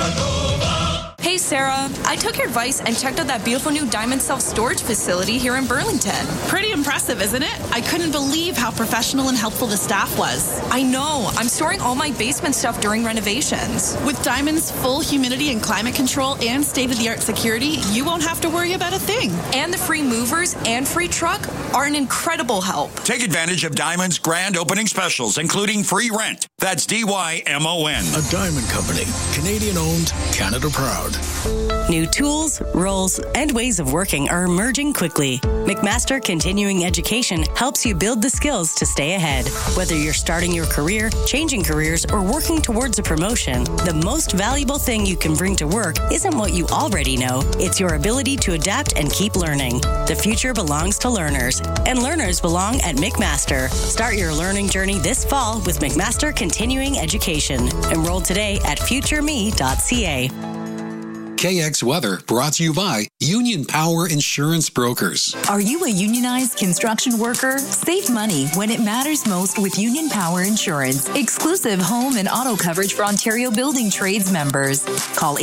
Hey, Sarah. I took your advice and checked out that beautiful new Diamond self-storage facility here in Burlington. Pretty impressive, isn't it? I couldn't believe how professional and helpful the staff was. I know. I'm storing all my basement stuff during renovations. With Diamond's full humidity and climate control and state-of-the-art security, you won't have to worry about a thing. And the free movers and free truck are an incredible help. Take advantage of Diamond's grand opening specials, including free rent. That's DYMON. A Diamond Company. Canadian-owned, Canada-proud. New tools, roles, and ways of working are emerging quickly. McMaster Continuing Education helps you build the skills to stay ahead. Whether you're starting your career, changing careers, or working towards a promotion, the most valuable thing you can bring to work isn't what you already know. It's your ability to adapt and keep learning. The future belongs to learners, and learners belong at McMaster. Start your learning journey this fall with McMaster Continuing Education. Enroll today at futureme.ca. KX Weather brought to you by Union Power Insurance Brokers. Are you a unionized construction worker? Save money when it matters most with Union Power Insurance. Exclusive home and auto coverage for Ontario Building Trades members. Call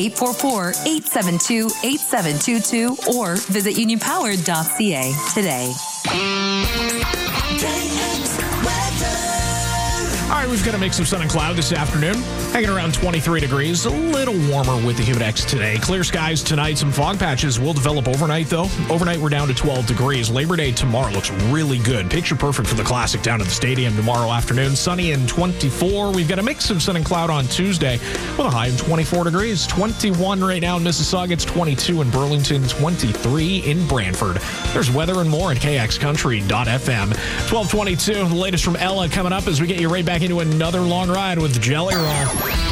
844-872-8722 or visit unionpower.ca today. All right, we've got a mix of sun and cloud this afternoon. Hanging around 23 degrees, a little warmer with the Humidex today. Clear skies tonight. Some fog patches will develop overnight, though. Overnight, we're down to 12 degrees. Labor Day tomorrow looks really good. Picture perfect for the Classic down at the stadium tomorrow afternoon. Sunny and 24. We've got a mix of sun and cloud on Tuesday with a high of 24 degrees. 21 right now in Mississauga. It's 22 in Burlington. 23 in Brantford. There's weather and more at kxcountry.fm. 12:22. The latest from Ella coming up as we get you right back into another long ride with Jelly Roll.